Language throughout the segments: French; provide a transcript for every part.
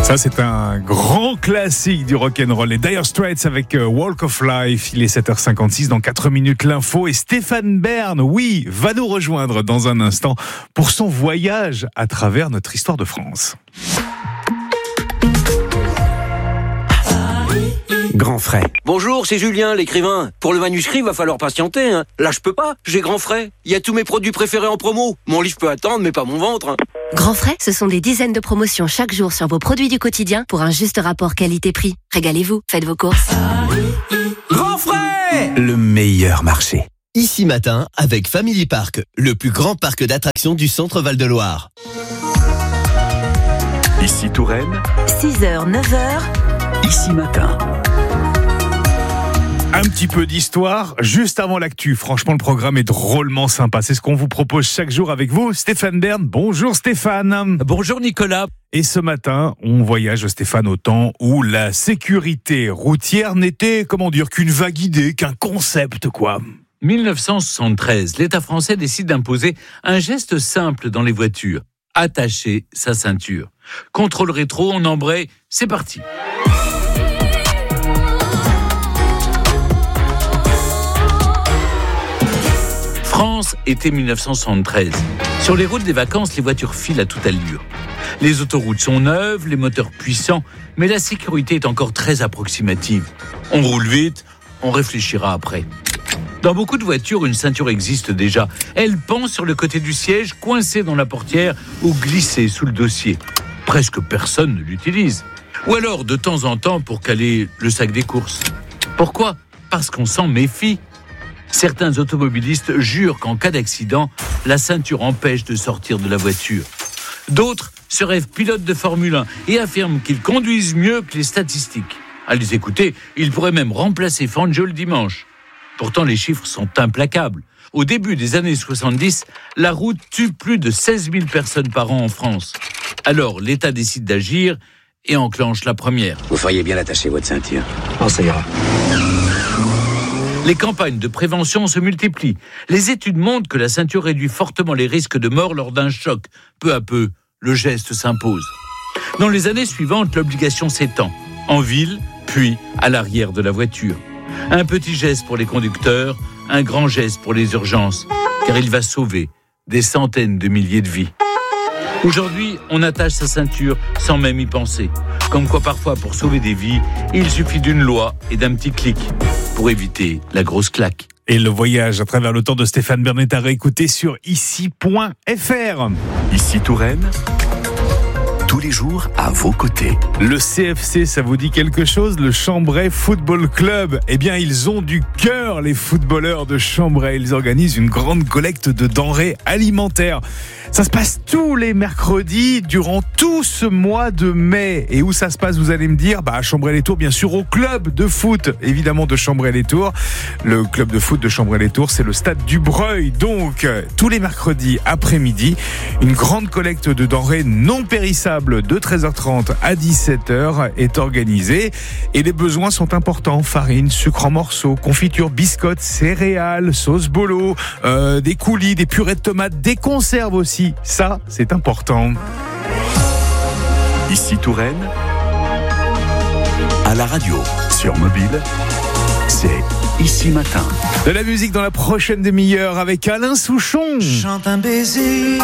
Ça, c'est un grand classique du rock'n'roll. Les Dire Straits avec Walk of Life. Il est 7h56, dans 4 minutes l'info. Et Stéphane Bern, oui, va nous rejoindre dans un instant pour son voyage à travers notre histoire de France. Grand frais. Bonjour, c'est Julien, l'écrivain. Pour le manuscrit, va falloir patienter. Là, je peux pas. J'ai Grand frais. Il y a tous mes produits préférés en promo. Mon livre peut attendre, mais pas mon ventre. Grand frais, ce sont des dizaines de promotions chaque jour sur vos produits du quotidien pour un juste rapport qualité-prix. Régalez-vous, faites vos courses. Grand frais, le meilleur marché. Ici matin, avec Family Park, le plus grand parc d'attractions du centre Val-de-Loire. Ici Touraine, 6h, 9h. Ici matin. Un petit peu d'histoire, juste avant l'actu. Franchement, le programme est drôlement sympa. C'est ce qu'on vous propose chaque jour avec vous. Stéphane Bern, bonjour Stéphane. Bonjour Nicolas. Et ce matin, on voyage, Stéphane, au temps où la sécurité routière n'était, qu'une vague idée, qu'un concept, quoi. 1973, l'État français décide d'imposer un geste simple dans les voitures. Attacher sa ceinture. Contrôle rétro, on embraye, c'est parti. France, été 1973. Sur les routes des vacances, les voitures filent à toute allure. Les autoroutes sont neuves, les moteurs puissants, mais la sécurité est encore très approximative. On roule vite, on réfléchira après. Dans beaucoup de voitures, une ceinture existe déjà. Elle pend sur le côté du siège, coincée dans la portière ou glissée sous le dossier. Presque personne ne l'utilise. Ou alors, de temps en temps, pour caler le sac des courses. Pourquoi ? Parce qu'on s'en méfie. Certains automobilistes jurent qu'en cas d'accident, la ceinture empêche de sortir de la voiture. D'autres se rêvent pilotes de Formule 1 et affirment qu'ils conduisent mieux que les statistiques. À les écouter, ils pourraient même remplacer Fangio le dimanche. Pourtant, les chiffres sont implacables. Au début des années 70, la route tue plus de 16 000 personnes par an en France. Alors, l'État décide d'agir et enclenche la première. Vous feriez bien d'attacher votre ceinture. Oh, ça ira. Les campagnes de prévention se multiplient. Les études montrent que la ceinture réduit fortement les risques de mort lors d'un choc. Peu à peu, le geste s'impose. Dans les années suivantes, l'obligation s'étend. En ville, puis à l'arrière de la voiture. Un petit geste pour les conducteurs, un grand geste pour les urgences, car il va sauver des centaines de milliers de vies. Aujourd'hui, on attache sa ceinture sans même y penser. Comme quoi parfois, pour sauver des vies, il suffit d'une loi et d'un petit clic pour éviter la grosse claque. Et le voyage à travers le temps de Stéphane Bern est à réécouter sur ici.fr. Ici Touraine, tous les jours à vos côtés. Le CFC, ça vous dit quelque chose? Le Chambray Football Club. Eh bien, ils ont du cœur, les footballeurs de Chambray. Ils organisent une grande collecte de denrées alimentaires. Ça se passe tous les mercredis durant tout ce mois de mai. Et où ça se passe, vous allez me dire? À Chambray-les-Tours, bien sûr, au club de foot, évidemment, de Chambray-les-Tours. Le club de foot de Chambray-les-Tours, c'est le stade du Breuil. Donc, tous les mercredis après-midi, une grande collecte de denrées non périssables de 13h30 à 17h est organisée. Et les besoins sont importants. Farine, sucre en morceaux, confiture, biscottes, céréales, sauce bolo, des coulis, des purées de tomates, des conserves aussi. Ça, c'est important. Ici Touraine, à la radio, sur mobile, c'est Ici Matin. De la musique dans la prochaine demi-heure avec Alain Souchon. Je chante un baiser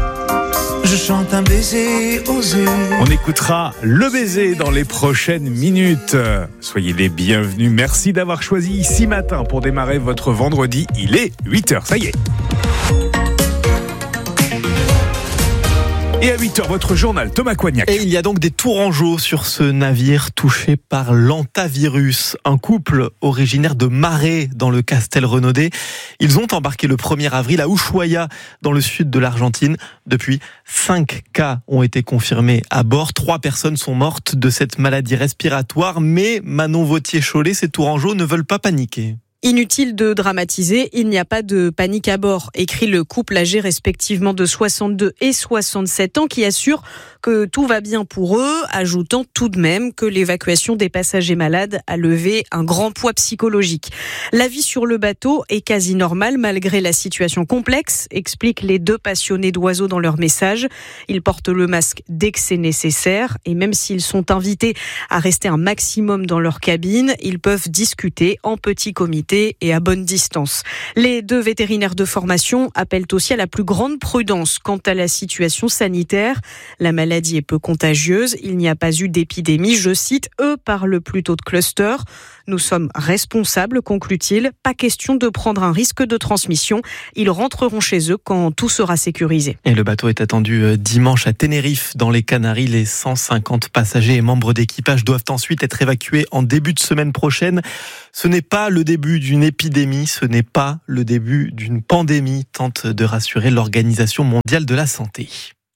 aux yeux. On écoutera le baiser dans les prochaines minutes. Soyez les bienvenus. Merci d'avoir choisi Ici Matin pour démarrer votre vendredi. Il est 8h, ça y est. Et à 8h, votre journal, Thomas Coignac. Et il y a donc des Tourangeaux sur ce navire touché par l'hantavirus. Un couple originaire de Marais, dans le Castelrenaudais. Ils ont embarqué le 1er avril à Ushuaia, dans le sud de l'Argentine. Depuis, 5 cas ont été confirmés à bord. 3 personnes sont mortes de cette maladie respiratoire. Mais Manon Vautier-Cholet, ces Tourangeaux ne veulent pas paniquer. Inutile de dramatiser, il n'y a pas de panique à bord, écrit le couple âgé respectivement de 62 et 67 ans qui assure que tout va bien pour eux, ajoutant tout de même que l'évacuation des passagers malades a levé un grand poids psychologique. La vie sur le bateau est quasi normale malgré la situation complexe, expliquent les 2 passionnés d'oiseaux dans leur message. Ils portent le masque dès que c'est nécessaire et même s'ils sont invités à rester un maximum dans leur cabine, ils peuvent discuter en petit comité et à bonne distance. Les 2 vétérinaires de formation appellent aussi à la plus grande prudence quant à la situation sanitaire. La maladie est peu contagieuse, il n'y a pas eu d'épidémie, je cite, eux parlent plutôt de cluster. Nous sommes responsables, conclut-il, pas question de prendre un risque de transmission. Ils rentreront chez eux quand tout sera sécurisé. Et le bateau est attendu dimanche à Tenerife, dans les Canaries. Les 150 passagers et membres d'équipage doivent ensuite être évacués en début de semaine prochaine. Ce n'est pas le début d'une épidémie, ce n'est pas le début d'une pandémie, tente de rassurer l'Organisation mondiale de la santé.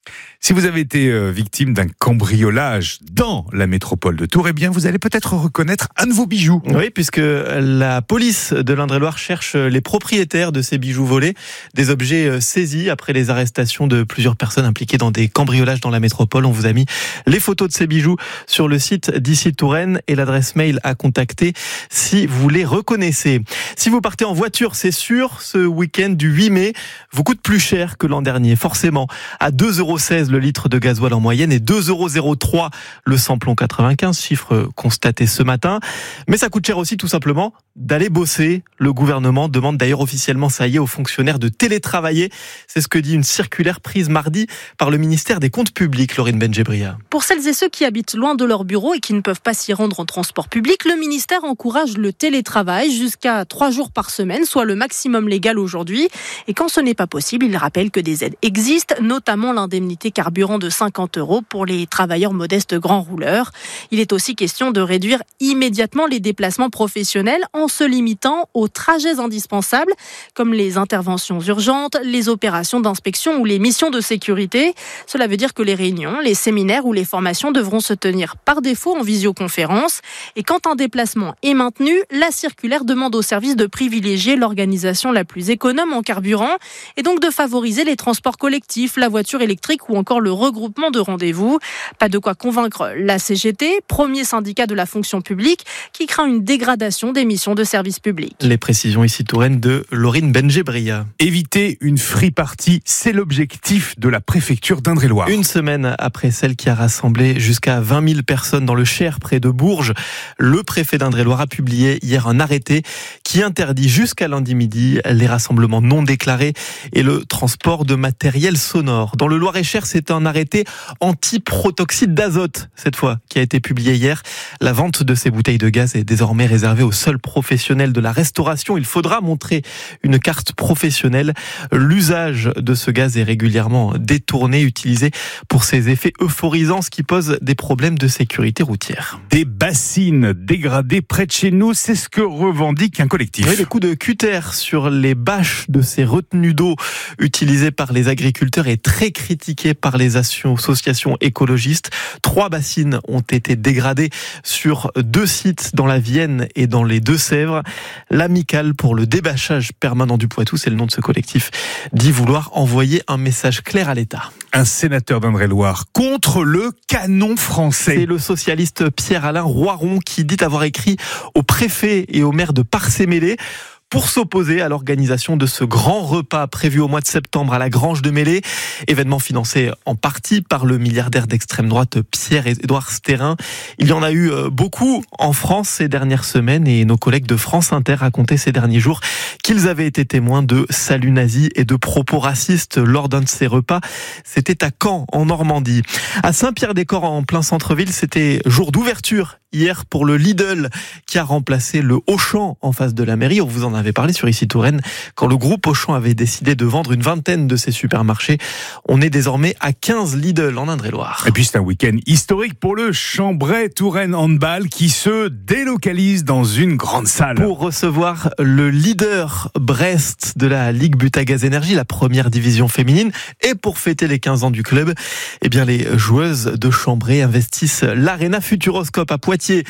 Si vous avez été victime d'un cambriolage dans la métropole de Tours, eh bien, vous allez peut-être reconnaître un de vos bijoux. Oui, puisque la police de l'Indre-et-Loire cherche les propriétaires de ces bijoux volés, des objets saisis après les arrestations de plusieurs personnes impliquées dans des cambriolages dans la métropole. On vous a mis les photos de ces bijoux sur le site d'ici Touraine et l'adresse mail à contacter si vous les reconnaissez. Si vous partez en voiture, c'est sûr, ce week-end du 8 mai vous coûte plus cher que l'an dernier, forcément, à 2,16 € le litre de gasoil en moyenne et 2,03 € le samplon 95, chiffre constaté ce matin. Mais ça coûte cher aussi tout simplement d'aller bosser. Le gouvernement demande d'ailleurs officiellement, ça y est, aux fonctionnaires de télétravailler. C'est ce que dit une circulaire prise mardi par le ministère des Comptes publics, Laurine Benjebria. Pour celles et ceux qui habitent loin de leur bureau et qui ne peuvent pas s'y rendre en transport public, le ministère encourage le télétravail jusqu'à 3 jours par semaine, soit le maximum légal aujourd'hui. Et quand ce n'est pas possible, il rappelle que des aides existent, notamment l'indemnité carburant de 50 € pour les travailleurs modestes grands rouleurs. Il est aussi question de réduire immédiatement les déplacements professionnels en se limitant aux trajets indispensables, comme les interventions urgentes, les opérations d'inspection ou les missions de sécurité. Cela veut dire que les réunions, les séminaires ou les formations devront se tenir par défaut en visioconférence. Et quand un déplacement est maintenu, la circulaire demande aux services de privilégier l'organisation la plus économe en carburant et donc de favoriser les transports collectifs, la voiture électrique ou encore le regroupement de rendez-vous. Pas de quoi convaincre la CGT, premier syndicat de la fonction publique, qui craint une dégradation des missions de service public. Les précisions ici Touraine de Laurine Benjebria. Éviter une free party, c'est l'objectif de la préfecture d'Indre-et-Loire. Une semaine après celle qui a rassemblé jusqu'à 20 000 personnes dans le Cher, près de Bourges, le préfet d'Indre-et-Loire a publié hier un arrêté qui interdit jusqu'à lundi midi les rassemblements non déclarés et le transport de matériel sonore. Dans le Loir-et-Cher, c'est un arrêté anti-protoxyde d'azote, cette fois, qui a été publié hier. La vente de ces bouteilles de gaz est désormais réservée aux seuls professionnels de la restauration. Il faudra montrer une carte professionnelle. L'usage de ce gaz est régulièrement détourné, utilisé pour ses effets euphorisants, ce qui pose des problèmes de sécurité routière. Des bassines dégradées près de chez nous, c'est ce que revendique un collectif. Oui, les coups de cutter sur les bâches de ces retenues d'eau utilisées par les agriculteurs est très critiqué par les associations écologistes. 3 bassines ont été dégradées sur 2 sites dans la Vienne et dans les Deux-Sèvres. L'Amicale pour le débâchage permanent du Poitou, c'est le nom de ce collectif, dit vouloir envoyer un message clair à l'État. Un sénateur d'Indre-et-Loire contre le canon français. C'est le socialiste Pierre-Alain Roiron qui dit avoir écrit au préfet et au maire de Parcé-Mêlée pour s'opposer à l'organisation de ce grand repas prévu au mois de septembre à la Grange de Mêlée, événement financé en partie par le milliardaire d'extrême droite Pierre-Édouard Stérin. Il y en a eu beaucoup en France ces dernières semaines et nos collègues de France Inter racontaient ces derniers jours qu'ils avaient été témoins de saluts nazis et de propos racistes lors d'un de ces repas. C'était à Caen, en Normandie. À Saint-Pierre-des-Corps, en plein centre-ville, c'était jour d'ouverture hier pour le Lidl qui a remplacé le Auchan en face de la mairie. On vous en avait parlé sur ici Touraine quand le groupe Auchan avait décidé de vendre une vingtaine de ses supermarchés. On est désormais à 15 Lidl en Indre-et-Loire. Et puis c'est un week-end historique pour le Chambray Touraine Handball qui se délocalise dans une grande salle. Pour recevoir le leader Brest de la Ligue Butagaz Énergie, la première division féminine, et pour fêter les 15 ans du club, eh bien les joueuses de Chambray investissent l'Arena Futuroscope à Poitiers.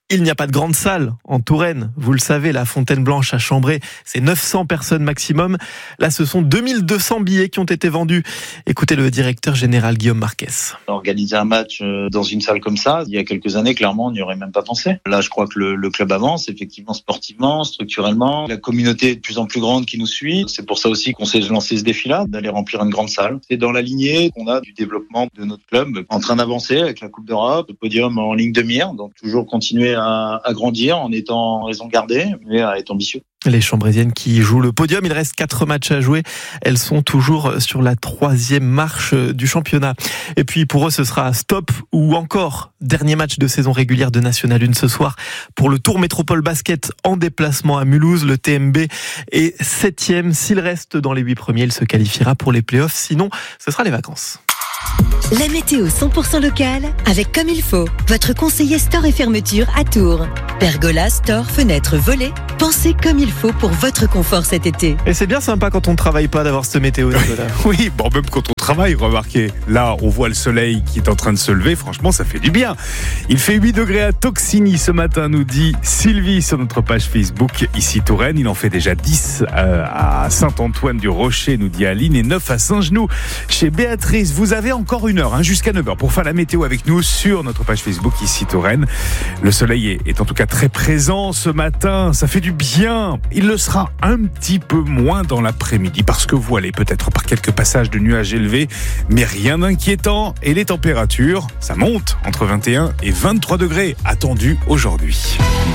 Il n'y a pas de grande salle en Touraine. Vous le savez, la Fontaine Blanche à Chambray, c'est 900 personnes maximum. Là, ce sont 2200 billets qui ont été vendus. Écoutez le directeur général Guillaume Marquez. Organiser un match dans une salle comme ça, il y a quelques années, clairement, on n'y aurait même pas pensé. Là, je crois que le club avance, effectivement, sportivement, structurellement. La communauté est de plus en plus grande qui nous suit. C'est pour ça aussi qu'on s'est lancé ce défi-là, d'aller remplir une grande salle. C'est dans la lignée qu'on a du développement de notre club, en train d'avancer avec la Coupe d'Europe, le podium en ligne de mire. Donc, toujours continuer à grandir en étant raison gardée, mais à être ambitieux. Les Chambraisiennes qui jouent le podium, il reste 4 matchs à jouer. Elles sont toujours sur la 3e marche du championnat. Et puis pour eux, ce sera stop ou encore dernier match de saison régulière de National 1 ce soir pour le Tour Métropole Basket en déplacement à Mulhouse. Le TMB est 7e. S'il reste dans les 8 premiers, il se qualifiera pour les playoffs. Sinon, ce sera les vacances. La météo 100% locale avec Comme il faut. Votre conseiller store et fermeture à Tours. Pergola, store, fenêtres, volets. Pensez comme il faut pour votre confort cet été. Et c'est bien sympa quand on ne travaille pas d'avoir cette météo. Oui, bon, même quand on travaille, remarquez. Là, on voit le soleil qui est en train de se lever. Franchement, ça fait du bien. Il fait 8 degrés à Toxigny ce matin, nous dit Sylvie sur notre page Facebook. Ici Touraine, il en fait déjà 10 à Saint-Antoine-du-Rocher, nous dit Aline, et 9 à Saint-Genoux. Chez Béatrice, vous avez encore une heure, jusqu'à 9h, pour faire la météo avec nous sur notre page Facebook ici Touraine. Le soleil est en tout cas très présent ce matin. Ça fait du bien. Il le sera un petit peu moins dans l'après-midi parce que voilé peut-être par quelques passages de nuages élevés, mais rien d'inquiétant. Et les températures, ça monte entre 21 et 23 degrés attendus aujourd'hui.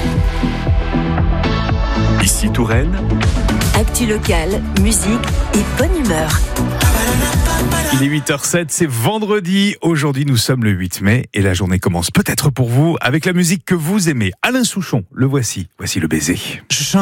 Ici Touraine. Actu locale, musique et bonne humeur. Il est 8h07, c'est vendredi. Aujourd'hui, nous sommes le 8 mai et la journée commence peut-être pour vous avec la musique que vous aimez. Alain Souchon, le voici. Voici le baiser.